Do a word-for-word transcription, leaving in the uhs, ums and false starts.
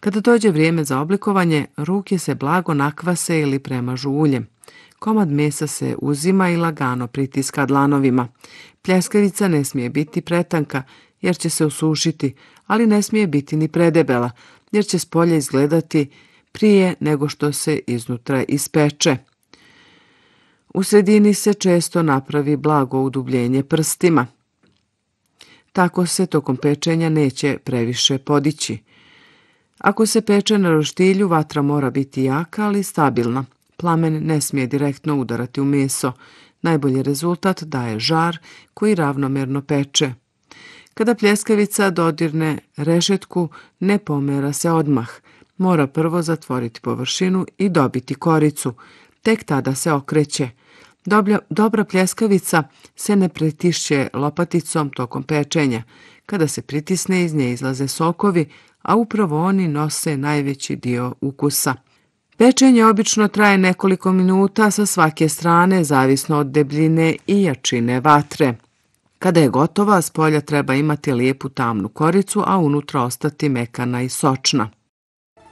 Kada dođe vrijeme za oblikovanje, ruke se blago nakvase ili premažu uljem. Komad mesa se uzima i lagano pritiska dlanovima. Pljeskavica ne smije biti pretanka jer će se osušiti, ali ne smije biti ni predebela jer će spolja izgledati prije nego što se iznutra ispeče. U sredini se često napravi blago udubljenje prstima. Tako se tokom pečenja neće previše podići. Ako se peče na roštilju, vatra mora biti jaka, ali stabilna. Plamen ne smije direktno udarati u meso. Najbolji rezultat daje žar koji ravnomerno peče. Kada pljeskavica dodirne rešetku, ne pomera se odmah. Mora prvo zatvoriti površinu i dobiti koricu. Tek tada se okreće. Dobra, dobra pljeskavica se ne pretišće lopaticom tokom pečenja. Kada se pritisne, iz nje izlaze sokovi, a upravo oni nose najveći dio ukusa. Pečenje obično traje nekoliko minuta sa svake strane, zavisno od debljine i jačine vatre. Kada je gotova, s polja treba imati lijepu tamnu koricu, a unutra ostati mekana i sočna.